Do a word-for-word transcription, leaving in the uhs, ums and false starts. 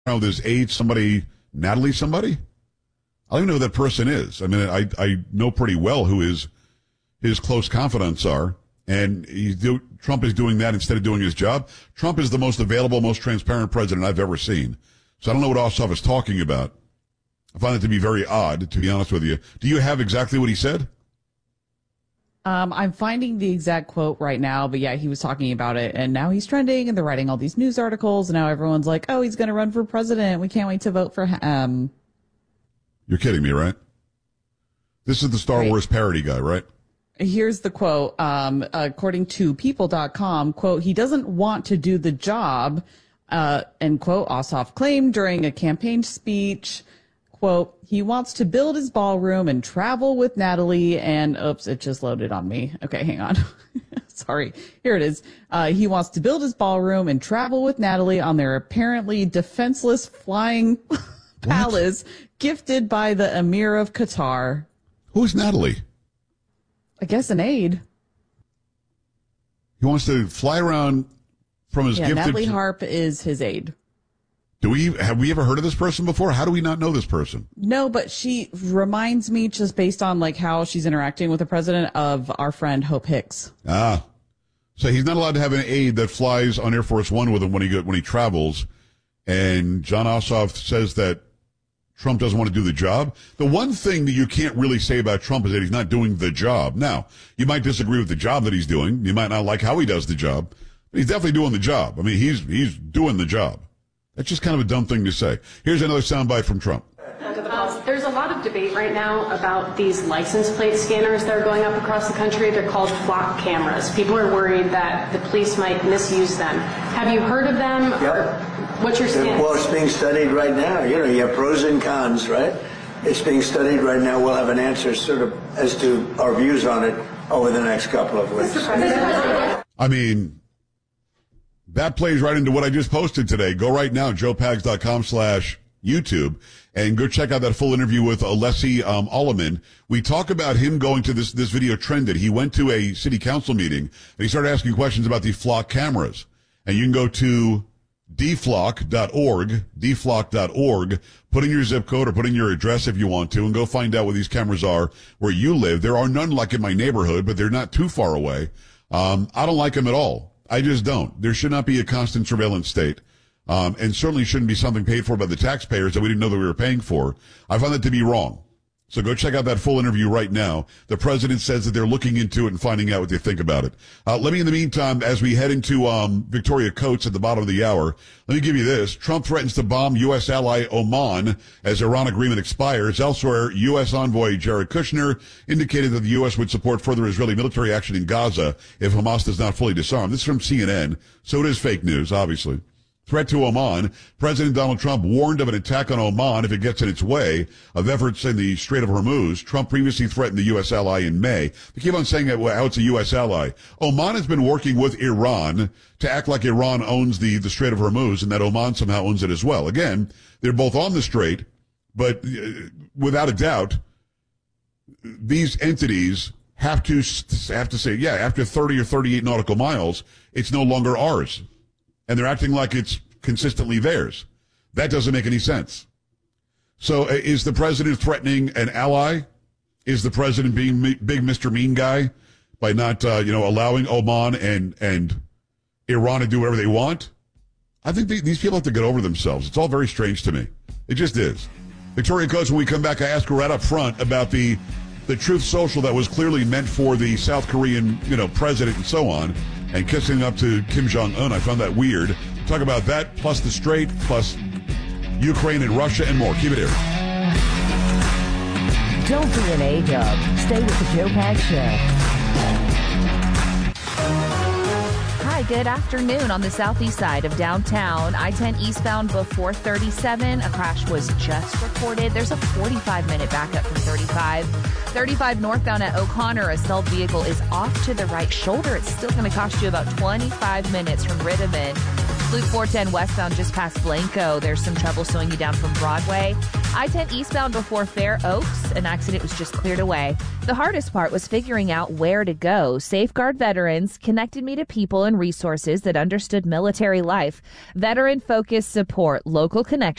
know, there's AIDS, somebody, Natalie somebody? I don't even know who that person is. I mean, I I know pretty well who his, his close confidants are, and he's do, Trump is doing that instead of doing his job. Trump is the most available, most transparent president I've ever seen. So I don't know what Ossoff is talking about. I find it to be very odd, to be honest with you. Do you have exactly what he said? Um, I'm finding the exact quote right now, but yeah, he was talking about it, and now he's trending, and they're writing all these news articles, and now everyone's like, oh, he's going to run for president. We can't wait to vote for him. You're kidding me, right? This is the Star right. Wars parody guy, right? Here's the quote. Um, according to people dot com, quote, he doesn't want to do the job, uh, end quote, Ossoff claimed during a campaign speech. Quote, he wants to build his ballroom and travel with Natalie and, oops, it just loaded on me. Okay, hang on. Sorry. Here it is. Uh, he wants to build his ballroom and travel with Natalie on their apparently defenseless flying palace gifted by the Emir of Qatar. Who's Natalie? I guess an aide. He wants to fly around from his yeah, gifted... Natalie Harp is his aide. Do we have we ever heard of this person before? How do we not know this person? No, but she reminds me, just based on like how she's interacting with the president, of our friend Hope Hicks. Ah, so he's not allowed to have an aide that flies on Air Force One with him when he when he travels. And John Ossoff says that Trump doesn't want to do the job. The one thing that you can't really say about Trump is that he's not doing the job. Now, you might disagree with the job that he's doing. You might not like how he does the job, but he's definitely doing the job. I mean, he's he's doing the job. That's just kind of a dumb thing to say. Here's another soundbite from Trump. Um, there's a lot of debate right now about these license plate scanners that are going up across the country. They're called flock cameras. People are worried that the police might misuse them. Have you heard of them? Yep. What's your stance? Well, it's being studied right now. You know, you have pros and cons, right? It's being studied right now. We'll have an answer sort of as to our views on it over the next couple of weeks. I mean... that plays right into what I just posted today. Go right now, joepags.com slash YouTube, and go check out that full interview with Alessi um, Alleman. We talk about him going to this, this video trended. He went to a city council meeting, and he started asking questions about the flock cameras. And you can go to d flock dot org, d flock dot org, put in your zip code or put in your address if you want to, and go find out what these cameras are where you live. There are none like in my neighborhood, but they're not too far away. Um, I don't like them at all. I just don't. There should not be a constant surveillance state, um, and certainly shouldn't be something paid for by the taxpayers that we didn't know that we were paying for. I find that to be wrong. So go check out that full interview right now. The president says that they're looking into it and finding out what they think about it. Uh, let me, in the meantime, as we head into um, Victoria Coates at the bottom of the hour, let me give you this. Trump threatens to bomb U S ally Oman as Iran agreement expires. Elsewhere, U S envoy Jared Kushner indicated that the U S would support further Israeli military action in Gaza if Hamas does not fully disarm. This is from C N N, so it is fake news, obviously. Threat to Oman. President Donald Trump warned of an attack on Oman if it gets in its way of efforts in the Strait of Hormuz. Trump previously threatened the U S ally in May. They keep on saying that, well, how it's a U S ally. Oman has been working with Iran to act like Iran owns the, the Strait of Hormuz and that Oman somehow owns it as well. Again, they're both on the strait, but uh, without a doubt, these entities have to have to say, yeah, after thirty or thirty-eight nautical miles, it's no longer ours. And they're acting like it's consistently theirs. That doesn't make any sense. So uh, is the president threatening an ally? Is the president being me- big Mister Mean Guy by not, uh, you know, allowing Oman and, and Iran to do whatever they want? I think th- these people have to get over themselves. It's all very strange to me. It just is. Victoria Coates, when we come back, I ask her right up front about the the Truth Social that was clearly meant for the South Korean, you know, president and so on, and kissing up to Kim Jong-un. I found that weird. Talk about that, plus the Strait, plus Ukraine and Russia, and more. Keep it here. Don't be an A-dub. Stay with the Joe Pags Show. Hi, good afternoon. On the southeast side of downtown, I ten eastbound before thirty-seven. A crash was just reported. There's a forty-five minute backup from thirty-five. thirty-five northbound at O'Connor, a stealth vehicle is off to the right shoulder. It's still going to cost you about twenty-five minutes from Rittiman. Loop four ten westbound just past Blanco. There's some trouble slowing you down from Broadway. I ten eastbound before Fair Oaks. An accident was just cleared away. The hardest part was figuring out where to go. Safeguard Veterans connected me to people and resources that understood military life. Veteran-focused support, local connection.